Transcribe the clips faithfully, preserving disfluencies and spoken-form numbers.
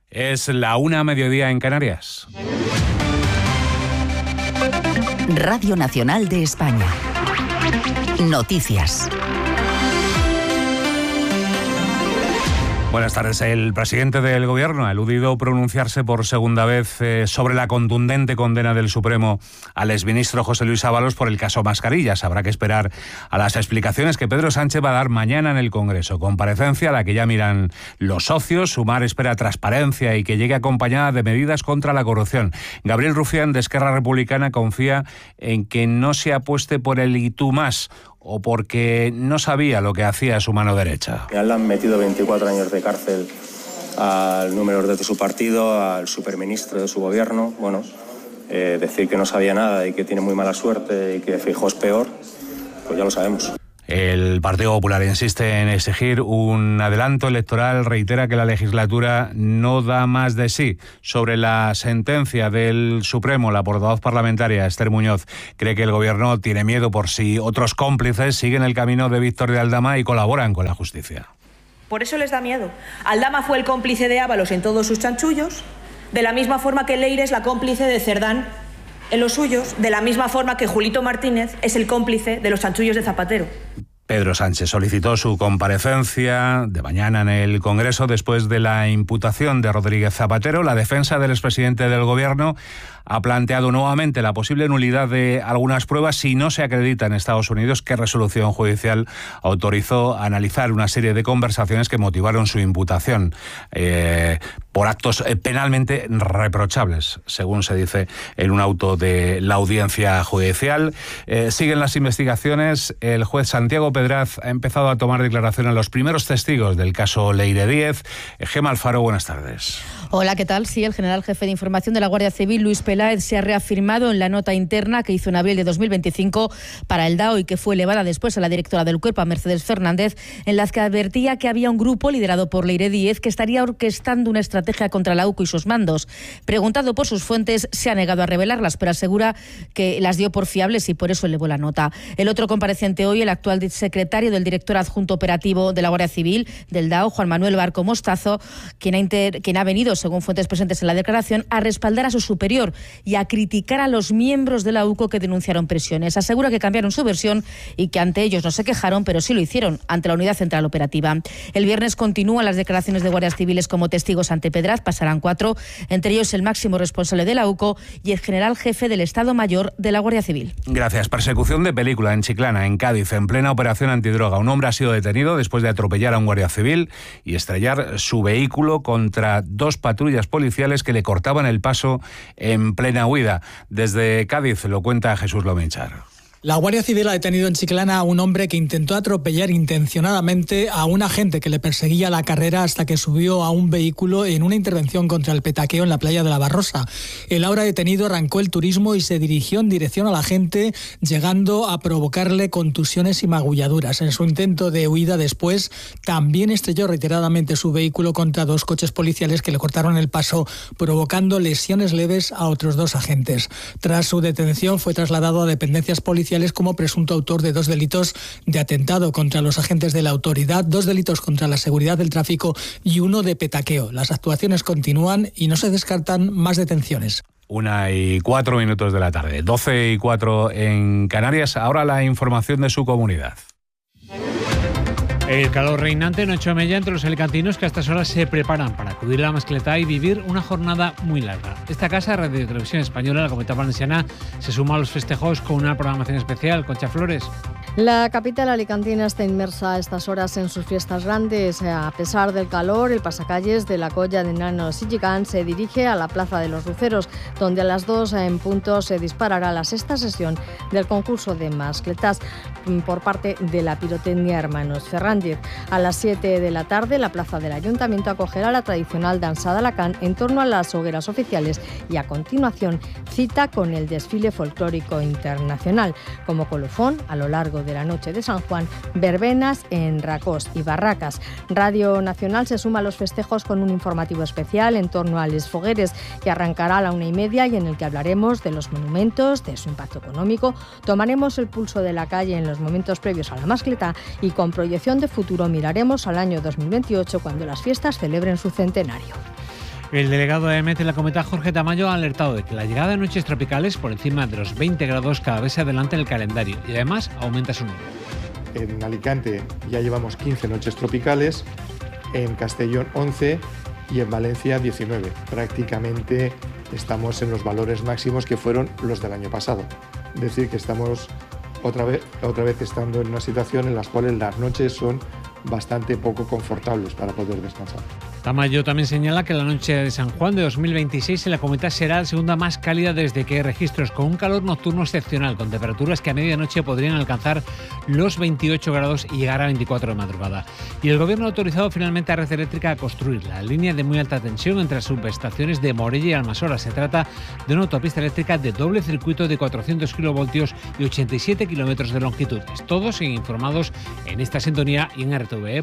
Es la una a mediodía en Canarias. Radio Nacional de España. Noticias. Buenas tardes. El presidente del Gobierno ha eludido pronunciarse por segunda vez eh, sobre la contundente condena del Supremo al exministro José Luis Ábalos por el caso Mascarillas. Habrá que esperar a las explicaciones que Pedro Sánchez va a dar mañana en el Congreso. Comparecencia a la que ya miran los socios. Sumar espera transparencia y que llegue acompañada de medidas contra la corrupción. Gabriel Rufián, de Esquerra Republicana, confía en que no se apueste por el y tú más, o porque no sabía lo que hacía su mano derecha. Le han metido veinticuatro años de cárcel al número dos de su partido, al superministro de su gobierno. Bueno, eh, decir que no sabía nada y que tiene muy mala suerte y que Feijóo es peor, pues ya lo sabemos. El Partido Popular insiste en exigir un adelanto electoral, reitera que la legislatura no da más de sí. Sobre la sentencia del Supremo, la portavoz parlamentaria Esther Muñoz cree que el Gobierno tiene miedo por si otros cómplices siguen el camino de Víctor de Aldama y colaboran con la justicia. Por eso les da miedo. Aldama fue el cómplice de Ábalos en todos sus chanchullos, de la misma forma que Leire es la cómplice de Cerdán en los suyos, de la misma forma que Julito Martínez es el cómplice de los chanchullos de Zapatero. Pedro Sánchez solicitó su comparecencia de mañana en el Congreso después de la imputación de Rodríguez Zapatero. La defensa del expresidente del Gobierno ha planteado nuevamente la posible nulidad de algunas pruebas si no se acredita en Estados Unidos qué resolución judicial autorizó a analizar una serie de conversaciones que motivaron su imputación eh, por actos penalmente reprochables, según se dice en un auto de la audiencia judicial. Eh, siguen las investigaciones. El juez Santiago Pedraz ha empezado a tomar declaración a los primeros testigos del caso Leire Díez. Gema Alfaro, buenas tardes. Hola, ¿qué tal? Sí, el general jefe de información de la Guardia Civil, Luis Peláez, se ha reafirmado en la nota interna que hizo en abril de dos mil veinticinco para el D A O y que fue elevada después a la directora del Cuerpo, a Mercedes Fernández, en la que advertía que había un grupo liderado por Leire Díez que estaría orquestando una estrategia contra la U C O y sus mandos. Preguntado por sus fuentes, se ha negado a revelarlas, pero asegura que las dio por fiables y por eso elevó la nota. El otro compareciente hoy, el actual secretario del director adjunto operativo de la Guardia Civil, del D A O, Juan Manuel Barco Mostazo, quien ha, inter... quien ha venido, según fuentes presentes en la declaración, a respaldar a su superior y a criticar a los miembros de la U C O que denunciaron presiones. Asegura que cambiaron su versión y que ante ellos no se quejaron, pero sí lo hicieron ante la Unidad Central Operativa. El viernes continúan las declaraciones de guardias civiles como testigos ante Pedraz, pasarán cuatro, entre ellos el máximo responsable de la U C O y el general jefe del Estado Mayor de la Guardia Civil. Gracias. Persecución de película en Chiclana, en Cádiz, en plena operación antidroga. Un hombre ha sido detenido después de atropellar a un guardia civil y estrellar su vehículo contra dos patrullas policiales que le cortaban el paso en plena huida. Desde Cádiz lo cuenta Jesús Lominchar. La Guardia Civil ha detenido en Chiclana a un hombre que intentó atropellar intencionadamente a un agente que le perseguía la carrera hasta que subió a un vehículo en una intervención contra el petaqueo en la playa de la Barrosa. El ahora detenido arrancó el turismo y se dirigió en dirección al agente, llegando a provocarle contusiones y magulladuras. En su intento de huida después, también estrelló reiteradamente su vehículo contra dos coches policiales que le cortaron el paso, provocando lesiones leves a otros dos agentes. Tras su detención, fue trasladado a dependencias policiales como presunto autor de dos delitos de atentado contra los agentes de la autoridad, dos delitos contra la seguridad del tráfico y uno de petaqueo. Las actuaciones continúan y no se descartan más detenciones. Una y cuatro minutos de la tarde, doce y cuatro en Canarias. Ahora la información de su comunidad. El calor reinante no echó mella entre los alicantinos que a estas horas se preparan para acudir a la Mascletá y vivir una jornada muy larga. Esta casa, Radio y Televisión Española, la Comunidad Valenciana, se suma a los festejos con una programación especial. Concha Flores. La capital alicantina está inmersa a estas horas en sus fiestas grandes. A pesar del calor, el pasacalles de la Colla de Nanos y Gigants se dirige a la Plaza de los Luceros, donde a las dos en punto se disparará la sexta sesión del concurso de mascletas por parte de la pirotecnia Hermanos Fernández. A las siete de la tarde, la plaza del Ayuntamiento acogerá la tradicional danza de Alacant en torno a las hogueras oficiales y a continuación cita con el desfile folclórico internacional. Como colofón, a lo largo de la noche de San Juan, verbenas en Racós y Barracas. Radio Nacional se suma a los festejos con un informativo especial en torno a Les Fogueres, que arrancará a la una y media y en el que hablaremos de los monumentos, de su impacto económico, tomaremos el pulso de la calle en los momentos previos a la mascleta y con proyección de futuro miraremos al año dos mil veintiocho cuando las fiestas celebren su centenario. El delegado de Met en la Cometa, Jorge Tamayo, ha alertado de que la llegada de noches tropicales por encima de los veinte grados cada vez se adelanta en el calendario y además aumenta su número. En Alicante ya llevamos quince noches tropicales, en Castellón once y en Valencia diecinueve. Prácticamente estamos en los valores máximos que fueron los del año pasado. Es decir, que estamos otra vez, otra vez estando en una situación en la cual las noches son bastante poco confortables para poder descansar. Tamayo también señala que la noche de San Juan de dos mil veintiséis en la Comunidad será la segunda más cálida desde que hay registros, con un calor nocturno excepcional, con temperaturas que a medianoche podrían alcanzar los veintiocho grados y llegar a veinticuatro de madrugada. Y el Gobierno ha autorizado finalmente a Red Eléctrica a construir la línea de muy alta tensión entre las subestaciones de Morella y Almasora. Se trata de una autopista eléctrica de doble circuito de cuatrocientos kilovoltios y ochenta y siete kilómetros de longitud. Todos siguen informados en esta sintonía y en R T V E.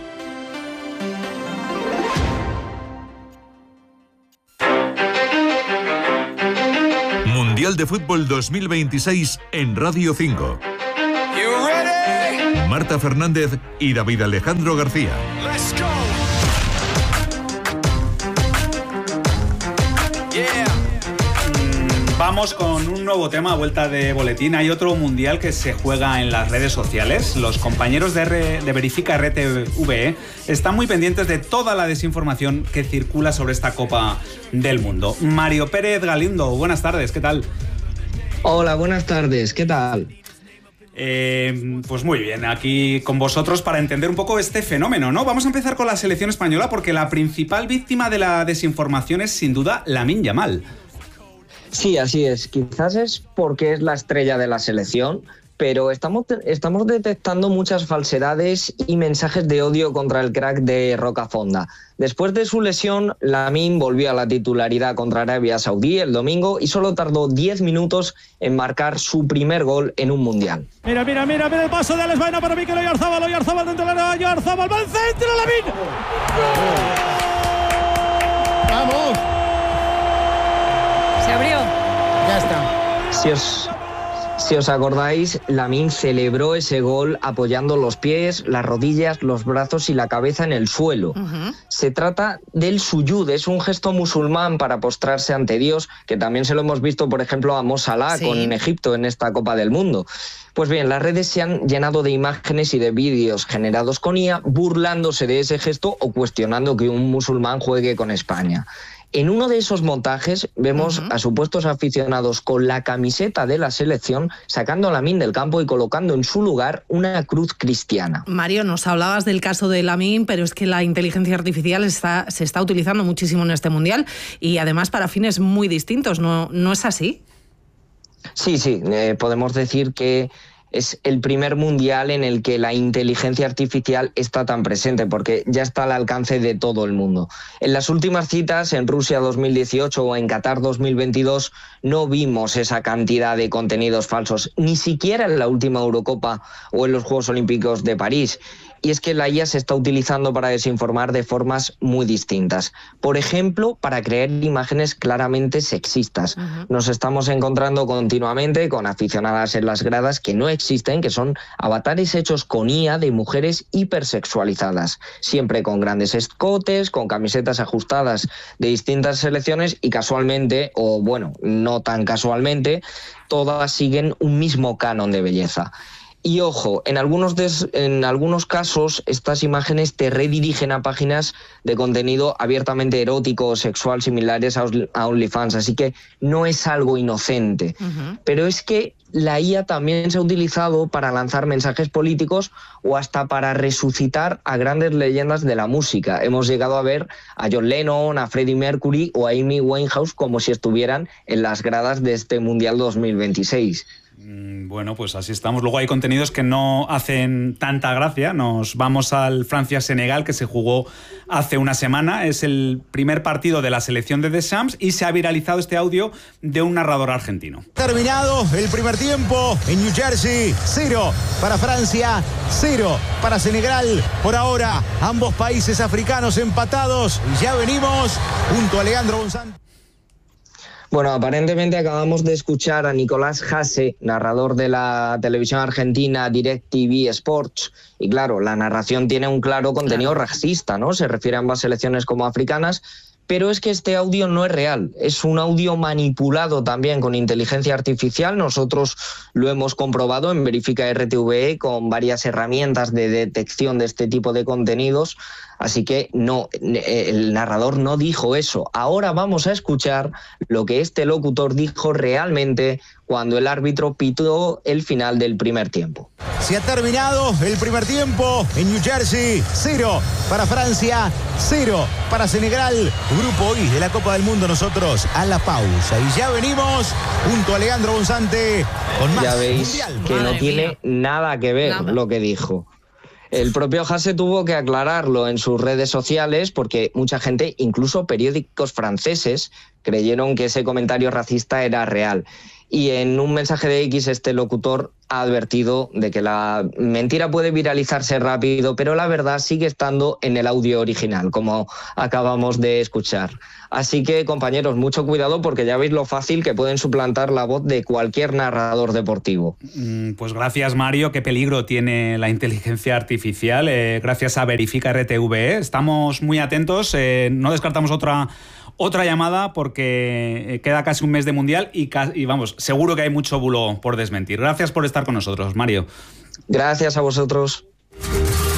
Mundial de Fútbol dos mil veintiséis en Radio cinco. Marta Fernández y David Alejandro García. Let's go. Yeah. Vamos con un nuevo tema a vuelta de boletín. Hay otro mundial que se juega en las redes sociales. Los compañeros de, R, de Verifica R T V E están muy pendientes de toda la desinformación que circula sobre esta Copa del Mundo. Mario Pérez Galindo, buenas tardes, ¿qué tal? Hola, buenas tardes, ¿qué tal? Eh, pues muy bien, aquí con vosotros para entender un poco este fenómeno, ¿no? Vamos a empezar con la selección española porque la principal víctima de la desinformación es sin duda Lamine Yamal. Sí, así es. Quizás es porque es la estrella de la selección, pero estamos, estamos detectando muchas falsedades y mensajes de odio contra el crack de Rocafonda. Después de su lesión, Lamine volvió a la titularidad contra Arabia Saudí el domingo y solo tardó diez minutos en marcar su primer gol en un mundial. Mira, mira, mira, mira el paso de Alex Baena para Mikel Oyarzabal, Oyarzabal dentro de la área, Oyarzabal, va al centro, Lamine. ¡Vamos! Se abrió. Ya está. Si os, si os acordáis, Lamine celebró ese gol apoyando los pies, las rodillas, los brazos y la cabeza en el suelo. Uh-huh. Se trata del suyud, es un gesto musulmán para postrarse ante Dios, que también se lo hemos visto, por ejemplo, a Mo Salah sí. con Egipto en esta Copa del Mundo. Pues bien, las redes se han llenado de imágenes y de vídeos generados con I A burlándose de ese gesto o cuestionando que un musulmán juegue con España. En uno de esos montajes vemos uh-huh. a supuestos aficionados con la camiseta de la selección sacando a Lamine del campo y colocando en su lugar una cruz cristiana. Mario, nos hablabas del caso de Lamine, pero es que la inteligencia artificial está, se está utilizando muchísimo en este mundial y además para fines muy distintos, ¿no, no es así? Sí, sí, eh, podemos decir que es el primer mundial en el que la inteligencia artificial está tan presente, porque ya está al alcance de todo el mundo. En las últimas citas, en Rusia dos mil dieciocho o en Qatar dos mil veintidós, no vimos esa cantidad de contenidos falsos, ni siquiera en la última Eurocopa o en los Juegos Olímpicos de París. Y es que la I A se está utilizando para desinformar de formas muy distintas. Por ejemplo, para crear imágenes claramente sexistas. Uh-huh. Nos estamos encontrando continuamente con aficionadas en las gradas que no existen, que son avatares hechos con I A de mujeres hipersexualizadas, siempre con grandes escotes, con camisetas ajustadas de distintas selecciones y casualmente, o bueno, no tan casualmente, todas siguen un mismo canon de belleza. Y ojo, en algunos, des, en algunos casos estas imágenes te redirigen a páginas de contenido abiertamente erótico o sexual similares a, a OnlyFans, así que no es algo inocente. Uh-huh. Pero es que la I A también se ha utilizado para lanzar mensajes políticos o hasta para resucitar a grandes leyendas de la música. Hemos llegado a ver a John Lennon, a Freddie Mercury o a Amy Winehouse como si estuvieran en las gradas de este Mundial dos mil veintiséis. Bueno, pues así estamos. Luego hay contenidos que no hacen tanta gracia. Nos vamos al Francia-Senegal, que se jugó hace una semana. Es el primer partido de la selección de Deschamps y se ha viralizado este audio de un narrador argentino. Terminado el primer tiempo en New Jersey. Cero para Francia, cero para Senegal. Por ahora, ambos países africanos empatados. Y ya venimos junto a Leandro González. Bueno, aparentemente acabamos de escuchar a Nicolás Hasse, narrador de la televisión argentina DirecTV Sports, y claro, la narración tiene un claro contenido racista, ¿no? Se refiere a ambas selecciones como africanas, pero es que este audio no es real, es un audio manipulado también con inteligencia artificial. Nosotros lo hemos comprobado en Verifica R T V E con varias herramientas de detección de este tipo de contenidos, así que no, el narrador no dijo eso. Ahora vamos a escuchar lo que este locutor dijo realmente cuando el árbitro pitó el final del primer tiempo. Se ha terminado el primer tiempo en New Jersey, cero para Francia, cero para Senegal. Grupo I de la Copa del Mundo, nosotros a la pausa. Y ya venimos junto a Leandro Bonzante con más Ya veis mundial. que Madre no tiene mía. nada que ver Nada. lo que dijo. El propio Haase tuvo que aclararlo en sus redes sociales porque mucha gente, incluso periódicos franceses, creyeron que ese comentario racista era real. Y en un mensaje de X este locutor ha advertido de que la mentira puede viralizarse rápido, pero la verdad sigue estando en el audio original, como acabamos de escuchar. Así que, compañeros, mucho cuidado porque ya veis lo fácil que pueden suplantar la voz de cualquier narrador deportivo. Pues gracias, Mario. Qué peligro tiene la inteligencia artificial. Eh, gracias a Verifica R T V E. Estamos muy atentos. Eh, no descartamos otra... Otra llamada porque queda casi un mes de Mundial y, y vamos, seguro que hay mucho bulo por desmentir. Gracias por estar con nosotros, Mario. Gracias a vosotros.